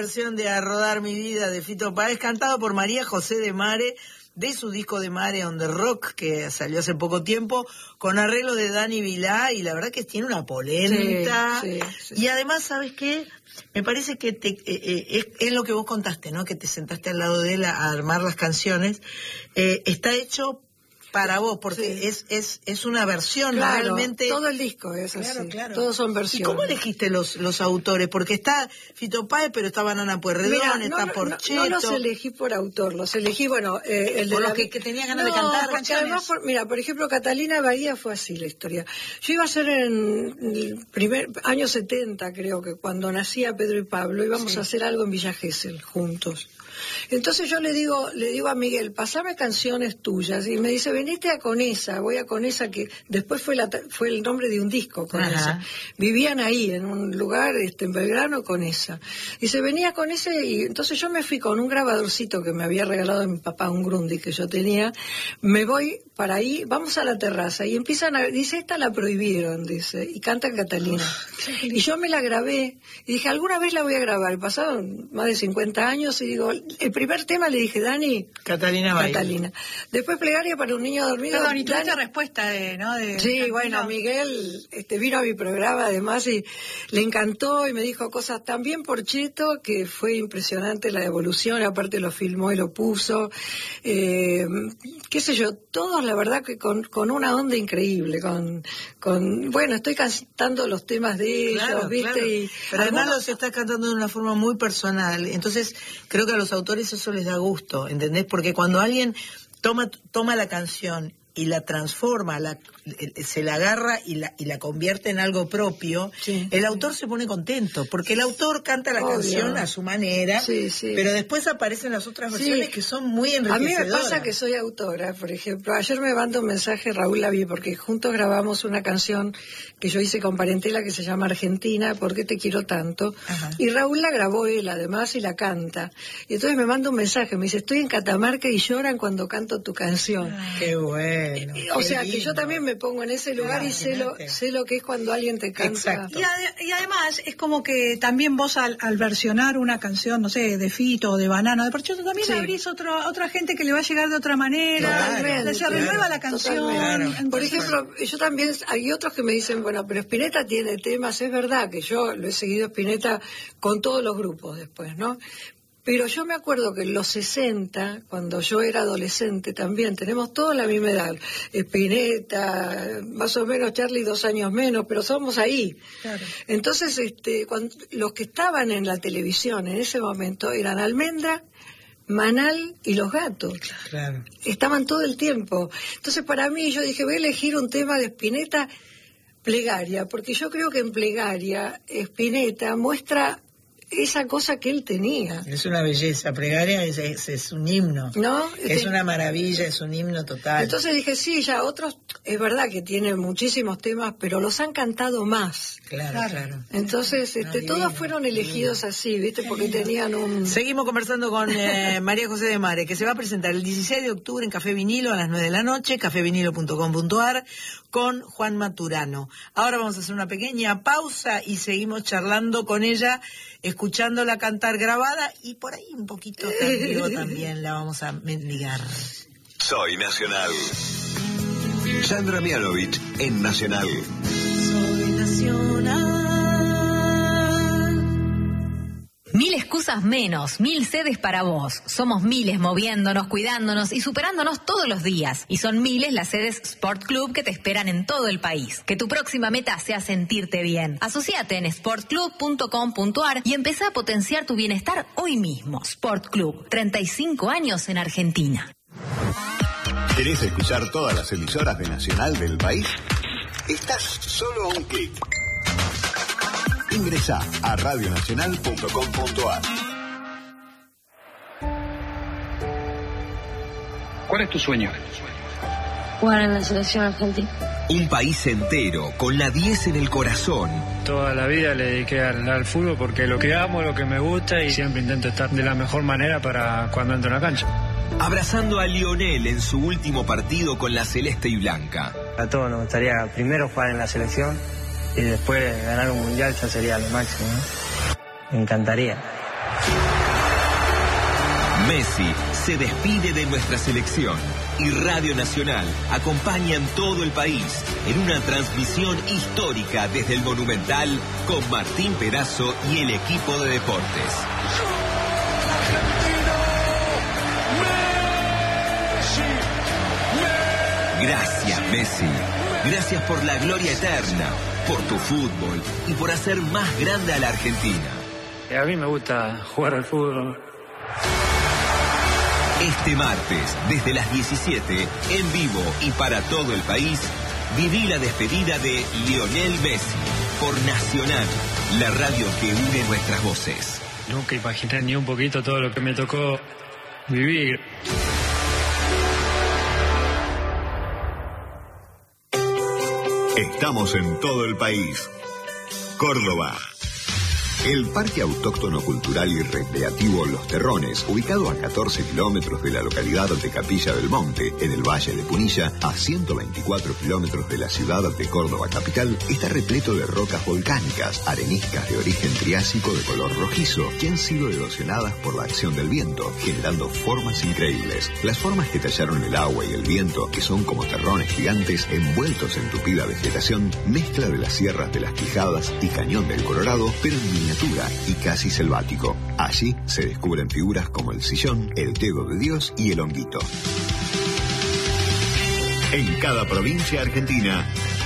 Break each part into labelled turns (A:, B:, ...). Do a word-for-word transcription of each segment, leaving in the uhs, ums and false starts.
A: versión de A Rodar Mi Vida de Fito Páez, cantado por María José de Mare, de su disco de Mare on the Rock, que salió hace poco tiempo, con arreglo de Dani Vilá, y la verdad que tiene una polenta. Sí, sí, sí. Y además, ¿sabes qué? Me parece que te, eh, eh, es, es lo que vos contaste, ¿no? Que te sentaste al lado de él a, a armar las canciones. Eh, está hecho para vos, porque sí. es, es, es una versión,
B: claro,
A: realmente.
B: Todo el disco es así.
A: Claro, claro.
B: Todos son versiones.
A: ¿Y cómo elegiste los, los autores? Porque está Fito Páez, pero está Banana Pueyrredón,
B: Mira, no,
A: está
B: no,
A: Porcheto.
B: No, no los elegí por autor, los elegí, bueno, eh, el de
A: por
B: la...
A: los que, que tenía ganas
B: no,
A: de cantar
B: porque
A: canciones.
B: Además, por, mira, por ejemplo, Catalina Bahía fue así la historia. Yo iba a ser en el primer año setenta, creo que cuando nacía Pedro y Pablo, íbamos sí. a hacer algo en Villa Gesell juntos. Entonces yo le digo le digo a Miguel, pasame canciones tuyas, y me dice, venite a Conesa, voy a Conesa, que después fue la, fue el nombre de un disco, Conesa. Ajá. Vivían ahí en un lugar este, en Belgrano, Conesa. Y se venía con ese, y entonces yo me fui con un grabadorcito que me había regalado mi papá, un Grundy que yo tenía, me voy para ahí, vamos a la terraza, y empiezan a, dice, esta la prohibieron, dice, y cantan Catalina. Y yo me la grabé, y dije, alguna vez la voy a grabar. Pasaron más de cincuenta años, y digo, el primer tema le dije, Dani,
A: Catalina Bahía.
B: Catalina. Después Plegaria para un niño dormido.
C: Perdón, y tuviste respuesta de, ¿no? De,
B: sí,
C: de
B: bueno, Miguel este, vino a mi programa además y le encantó y me dijo cosas también por Cheto, que fue impresionante la evolución, aparte lo filmó y lo puso. Eh, qué sé yo, todos la verdad que con, con una onda increíble, con, con bueno, estoy cantando los temas de ellos,
A: claro,
B: ¿viste?
A: Claro.
B: Y
A: pero
B: algunos...
A: además los estás cantando de una forma muy personal, entonces creo que a los autores eso les da gusto, ¿entendés? Porque cuando alguien toma toma la canción y la transforma, la, se la agarra y la, y la convierte en algo propio, sí. el autor se pone contento, porque el autor canta la Obvio. canción a su manera, sí, sí. pero después aparecen las otras versiones sí. que son muy enriquecedoras.
B: A mí me pasa que soy autora, por ejemplo. Ayer me manda un mensaje Raúl Lavie, porque juntos grabamos una canción que yo hice con Parentela que se llama Argentina, ¿por qué te quiero tanto? Ajá. Y Raúl la grabó él, además, y la canta. Y entonces me manda un mensaje, me dice, estoy en Catamarca y lloran cuando canto tu canción.
A: Ah, qué bueno.
B: Bueno, o sea lindo. Que yo también me pongo en ese lugar, claro, y sé lo, sé lo que es cuando alguien te canta.
C: Y, ad, y además es como que también vos al, al versionar una canción, no sé, de Fito o de Banana, de Porcheto, también sí. abrís otro, otra gente que le va a llegar de otra manera, claro, se renueva claro, la canción. Claro. Entonces,
B: por ejemplo, yo también, hay otros que me dicen, bueno, pero Spinetta tiene temas, es verdad que yo lo he seguido Spinetta con todos los grupos después, ¿no? Pero yo me acuerdo que en los sesenta, cuando yo era adolescente también, tenemos toda la misma edad, Spinetta, más o menos Charlie dos años menos, pero somos ahí. Claro. Entonces, este, cuando, los que estaban en la televisión en ese momento eran Almendra, Manal y Los Gatos.
A: Claro.
B: Estaban todo el tiempo. Entonces, para mí, yo dije, voy a elegir un tema de Spinetta, Plegaria, porque yo creo que en Plegaria, Spinetta muestra esa cosa que él tenía.
A: Es una belleza, Plegaria es, es, es un himno.
B: ¿No?
A: Es una maravilla, es un himno total.
B: Entonces dije, sí, ya otros, es verdad que tienen muchísimos temas, pero los han cantado más.
A: Claro, claro. claro.
B: Entonces, este, no, todos fueron elegidos divino. Así, ¿viste? Porque tenían un...
A: Seguimos conversando con eh, María José de Mare, que se va a presentar el dieciséis de octubre en Café Vinilo a las nueve de la noche, café vinilo punto com punto a r, con Juan Maturano. Ahora vamos a hacer una pequeña pausa y seguimos charlando con ella, escuchándola cantar grabada, y por ahí un poquito también, también la vamos a mendigar.
D: Soy Nacional. Sandra Mianovich en Nacional.
A: Soy Nacional.
E: Mil excusas menos, mil sedes para vos. Somos miles moviéndonos, cuidándonos y superándonos todos los días. Y son miles las sedes Sport Club que te esperan en todo el país. Que tu próxima meta sea sentirte bien. Asociate en sport club punto com punto a r y empezá a potenciar tu bienestar hoy mismo. Sport Club, treinta y cinco años en Argentina.
D: ¿Querés escuchar todas las emisoras de Nacional del país? Estás solo a un clic. Ingresá a radio nacional punto com punto a r.
F: ¿Cuál es tu sueño?
G: Jugar en la selección argentina.
D: Un país entero, con la diez en el corazón.
H: Toda la vida le dediqué al, al fútbol porque lo que amo, lo que me gusta, y siempre intento estar de la mejor manera para cuando entro en la cancha.
D: Abrazando a Lionel en su último partido con la celeste y blanca.
I: A todos nos gustaría primero jugar en la selección y después ganar un mundial, ya sería lo máximo, ¿no? Me encantaría.
F: Messi se despide de nuestra selección y Radio Nacional acompaña en todo el país en una transmisión histórica desde el Monumental con Martín Perazo y el equipo de deportes. Gracias, Messi. Gracias por la gloria eterna, por tu fútbol y por hacer más grande a la Argentina.
H: A mí me gusta jugar al fútbol.
F: Este martes, desde las diecisiete, en vivo y para todo el país, viví la despedida de Lionel Messi por Nacional, la radio que une nuestras voces.
H: Nunca imaginé ni un poquito todo lo que me tocó vivir.
D: Estamos en todo el país. Córdoba. El Parque Autóctono Cultural y Recreativo Los Terrones, ubicado a catorce kilómetros de la localidad de Capilla del Monte, en el Valle de Punilla, a ciento veinticuatro kilómetros de la ciudad de Córdoba capital, está repleto de rocas volcánicas, areniscas de origen triásico de color rojizo, que han sido erosionadas por la acción del viento, generando formas increíbles. Las formas que tallaron el agua y el viento, que son como terrones gigantes envueltos en tupida vegetación, mezcla de las sierras de las Quijadas y Cañón del Colorado, pero en miniatura y casi selvático. Allí se descubren figuras como el sillón, el dedo de Dios y el honguito. En cada provincia argentina,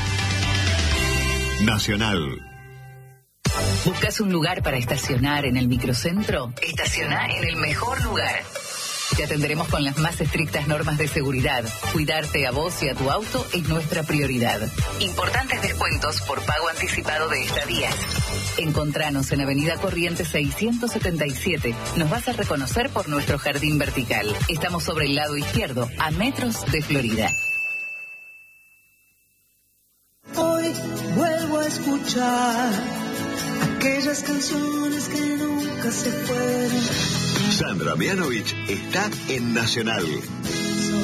D: Nacional.
J: ¿Buscas un lugar para estacionar en el microcentro? Estaciona en el mejor lugar. Te atenderemos con las más estrictas normas de seguridad. Cuidarte a vos y a tu auto es nuestra prioridad. Importantes descuentos por pago anticipado de estadías. Encontranos en Avenida Corrientes seiscientos setenta y siete. Nos vas a reconocer por nuestro jardín vertical. Estamos sobre el lado izquierdo, a metros de Florida.
K: Hoy vuelvo a escuchar aquellas canciones que nunca se fueron.
D: Sandra Mianovich está en Nacional.